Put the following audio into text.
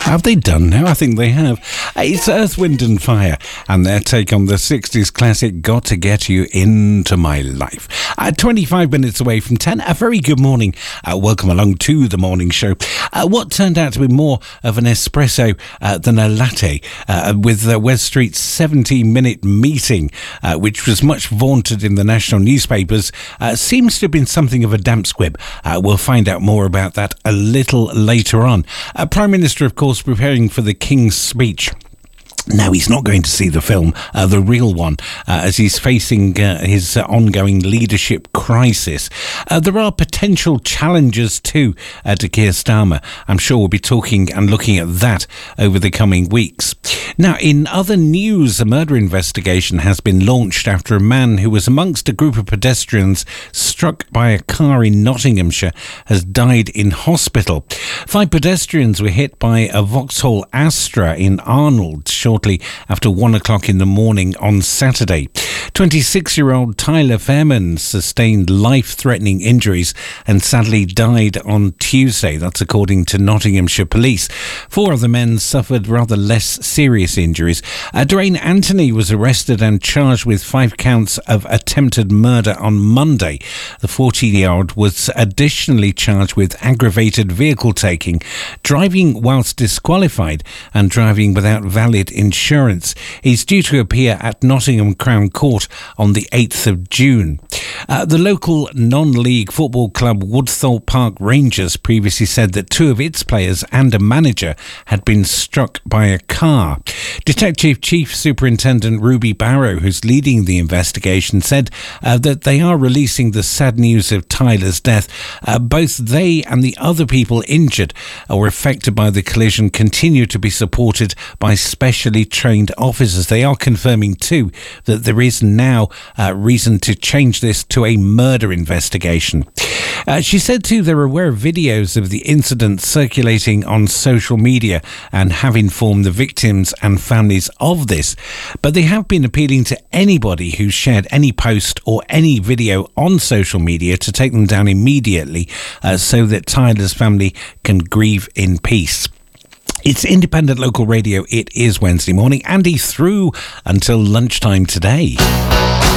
Have they done now? I think they have. It's Earth, Wind and Fire and their take on the 60s classic Got to Get You Into My Life. 25 minutes away from 10. A very good morning. Welcome along to the morning show. What turned out to be more of an espresso than a latte with Wes Street's 70-minute meeting, which was much vaunted in the national newspapers, seems to have been something of a damp squib. We'll find out more about that a little later on. Prime Minister, of course, preparing for the King's speech. Now, he's not going to see the film, the real one, as he's facing his ongoing leadership crisis. There are potential challenges too to Keir Starmer. I'm sure we'll be talking and looking at that over the coming weeks. Now, in other news, a murder investigation has been launched after a man who was amongst a group of pedestrians struck by a car in Nottinghamshire has died in hospital. 5 pedestrians were hit by a Vauxhall Astra in Arnold shortly after 1 o'clock in the morning on Saturday. 26-year-old Tyler Fairman sustained life-threatening injuries and sadly died on Tuesday. That's according to Nottinghamshire Police. 4 other men suffered rather less serious injuries. Dwayne Anthony was arrested and charged with 5 counts of attempted murder on Monday. The 14-year-old was additionally charged with aggravated vehicle taking, driving whilst disqualified and driving without valid insurance. He's due to appear at Nottingham Crown Court on the 8th of June. The local non-league football club Woodthorpe Park Rangers previously said that 2 of its players and a manager had been struck by a car. Detective Chief Superintendent Ruby Barrow, who's leading the investigation, said that they are releasing the sad news of Tyler's death. Both they and the other people injured or affected by the collision continue to be supported by specially trained officers. They are confirming too that there is now reason to change this to a murder investigation. She said too they're aware of videos of the incident circulating on social media and have informed the victims and families of this, but they have been appealing to anybody who's shared any post or any video on social media to take them down immediately so that Tyler's family can grieve in peace. It's independent local radio. It is Wednesday morning. Andy through until lunchtime today.